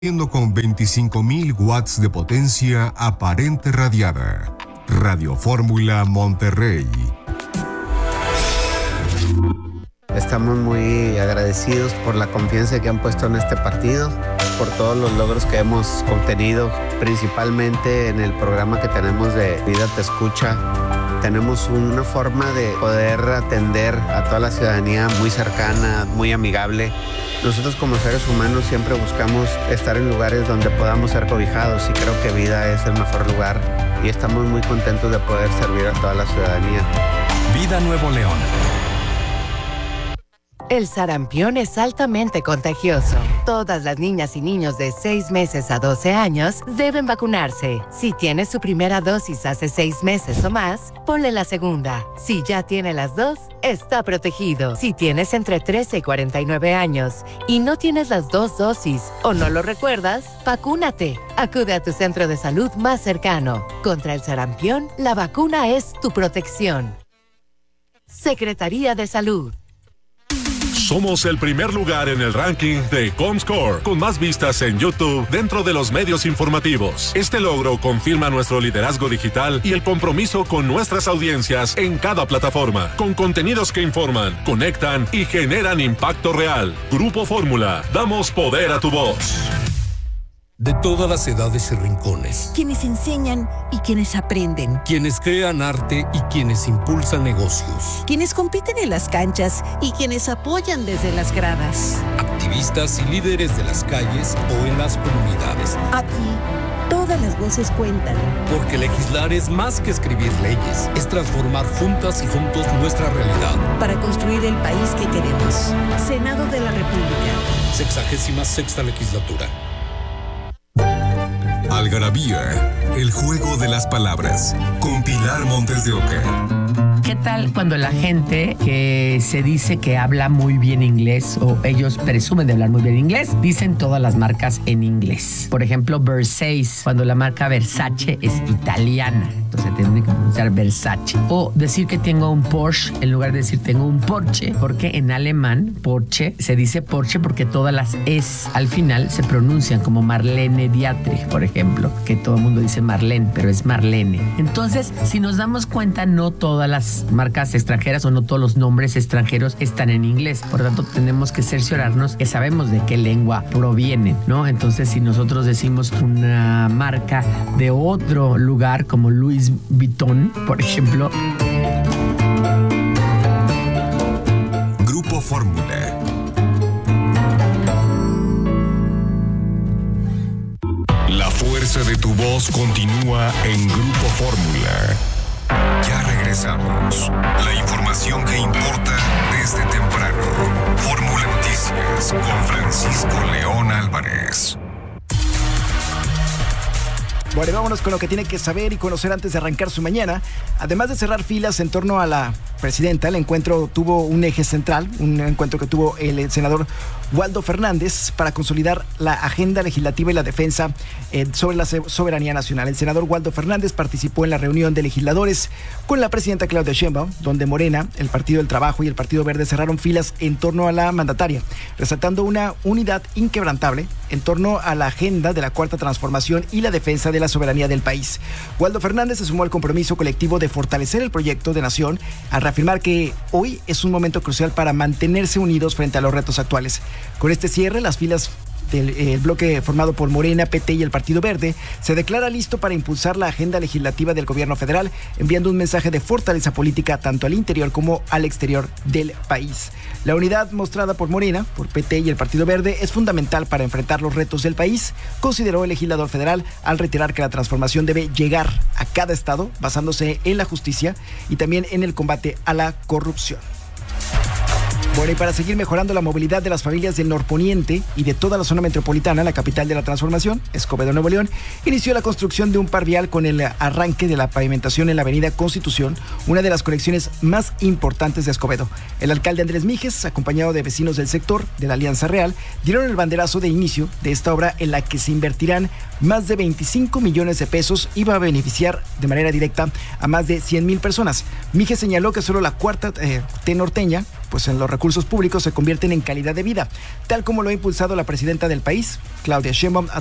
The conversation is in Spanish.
Con 25.000 watts de potencia aparente radiada. Radio Fórmula Monterrey. Estamos muy agradecidos por la confianza que han puesto en este partido, por todos los logros que hemos obtenido, principalmente en el programa que tenemos de Vida Te Escucha. Tenemos una forma de poder atender a toda la ciudadanía muy cercana, muy amigable. Nosotros como seres humanos siempre buscamos estar en lugares donde podamos ser cobijados y creo que Vida es el mejor lugar y estamos muy contentos de poder servir a toda la ciudadanía. Vida Nuevo León. El sarampión es altamente contagioso. Todas las niñas y niños de 6 meses a 12 años deben vacunarse. Si tiene su primera dosis hace 6 meses o más, ponle la segunda. Si ya tiene las 2, está protegido. Si tienes entre 13 y 49 años y no tienes las 2 dosis o no lo recuerdas, vacúnate. Acude a tu centro de salud más cercano. Contra el sarampión, la vacuna es tu protección. Secretaría de Salud. Somos el primer lugar en el ranking de Comscore, con más vistas en YouTube dentro de los medios informativos. Este logro confirma nuestro liderazgo digital y el compromiso con nuestras audiencias en cada plataforma, con contenidos que informan, conectan y generan impacto real. Grupo Fórmula, damos poder a tu voz. De todas las edades y rincones. Quienes enseñan y quienes aprenden. Quienes crean arte y quienes impulsan negocios. Quienes compiten en las canchas y quienes apoyan desde las gradas. Activistas y líderes de las calles o en las comunidades. Aquí, todas las voces cuentan. Porque legislar es más que escribir leyes. Es transformar juntas y juntos nuestra realidad. Para construir el país que queremos. Senado de la República. 66ª legislatura. Algarabía, el juego de las palabras, con Pilar Montes de Oca. ¿Qué tal cuando la gente que se dice que habla muy bien inglés o ellos presumen de hablar muy bien inglés, dicen todas las marcas en inglés? Por ejemplo, Versace, cuando la marca Versace es italiana, entonces tiene que pronunciar Versace. O decir que tengo un Porsche en lugar de decir tengo un Porsche, porque en alemán Porsche se dice Porsche porque todas las es al final se pronuncian como Marlene Dietrich, por ejemplo, que todo el mundo dice Marlene, pero es Marlene. Entonces, si nos damos cuenta, no todas las marcas extranjeras o no todos los nombres extranjeros están en inglés. Por lo tanto, tenemos que cerciorarnos que sabemos de qué lengua provienen, ¿no? Entonces, si nosotros decimos una marca de otro lugar como Louis Vuitton, por ejemplo. Grupo Fórmula. La fuerza de tu voz continúa en Grupo Fórmula. Ya regresamos. La información que importa desde temprano. Fórmula Noticias con Francisco León Álvarez. Bueno, vámonos con lo que tiene que saber y conocer antes de arrancar su mañana. Además de cerrar filas en torno a la presidenta, el encuentro tuvo un eje central, un encuentro que tuvo el senador Waldo Fernández para consolidar la agenda legislativa y la defensa sobre la soberanía nacional. El senador Waldo Fernández participó en la reunión de legisladores con la presidenta Claudia Sheinbaum, donde Morena, el Partido del Trabajo y el Partido Verde cerraron filas en torno a la mandataria, resaltando una unidad inquebrantable en torno a la agenda de la Cuarta Transformación y la defensa de la soberanía del país. Waldo Fernández se sumó al compromiso colectivo de fortalecer el proyecto de nación al reafirmar que hoy es un momento crucial para mantenerse unidos frente a los retos actuales. Con este cierre, las filas del bloque formado por Morena, PT y el Partido Verde se declara listo para impulsar la agenda legislativa del gobierno federal, enviando un mensaje de fortaleza política tanto al interior como al exterior del país. La unidad mostrada por Morena, por PT y el Partido Verde es fundamental para enfrentar los retos del país, consideró el legislador federal al reiterar que la transformación debe llegar a cada estado basándose en la justicia y también en el combate a la corrupción. Bueno, y para seguir mejorando la movilidad de las familias del norponiente y de toda la zona metropolitana, la capital de la transformación, Escobedo, Nuevo León, inició la construcción de un par vial con el arranque de la pavimentación en la avenida Constitución, una de las conexiones más importantes de Escobedo. El alcalde Andrés Míguez, acompañado de vecinos del sector de la Alianza Real, dieron el banderazo de inicio de esta obra en la que se invertirán más de 25 millones de pesos y va a beneficiar de manera directa a más de 100,000 personas. Míguez señaló que solo la cuarta T norteña pues en los recursos públicos se convierten en calidad de vida, tal como lo ha impulsado la presidenta del país, Claudia Sheinbaum,